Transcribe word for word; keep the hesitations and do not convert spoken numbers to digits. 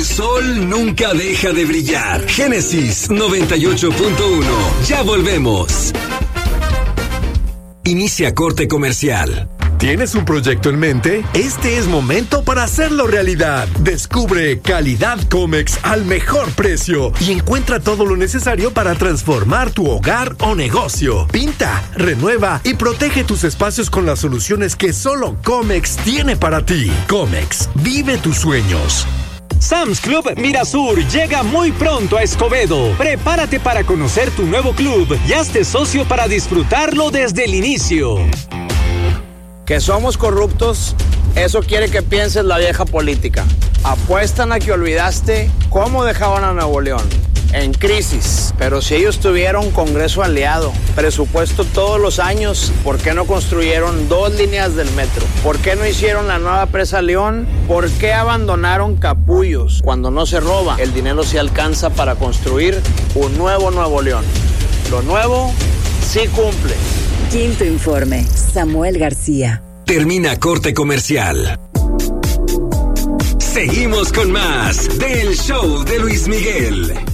el sol nunca deja de brillar. Génesis noventa y ocho punto uno. Ya volvemos. Inicia corte comercial. ¿Tienes un proyecto en mente? Este es momento para hacerlo realidad. Descubre Calidad Comex al mejor precio y encuentra todo lo necesario para transformar tu hogar o negocio. Pinta, renueva y protege tus espacios con las soluciones que solo Comex tiene para ti. Comex, vive tus sueños. Sam's Club Mirasur llega muy pronto a Escobedo. Prepárate para conocer tu nuevo club y hazte socio para disfrutarlo desde el inicio. Que somos corruptos, eso quiere que pienses la vieja política. Apuestan a que olvidaste cómo dejaban a Nuevo León. En crisis. Pero si ellos tuvieron Congreso aliado, presupuesto todos los años, ¿por qué no construyeron dos líneas del metro? ¿Por qué no hicieron la nueva presa León? ¿Por qué abandonaron Capullos? Cuando no se roba, el dinero se alcanza para construir un nuevo Nuevo León. Lo nuevo sí cumple. Quinto informe, Samuel García. Termina corte comercial. Seguimos con más del show de Luis Miguel.